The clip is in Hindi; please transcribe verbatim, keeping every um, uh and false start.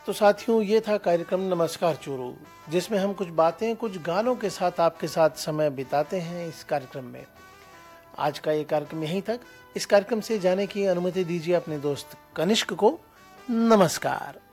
तो साथियों, ये था कार्यक्रम नमस्कार चोरू, जिसमें हम कुछ बातें कुछ गानों के साथ आपके साथ समय बिताते हैं। इस कार्यक्रम में आज का ये कार्यक्रम यहीं तक। इस कार्यक्रम से जाने की अनुमति दीजिए अपने दोस्त कनिष्क को। नमस्कार।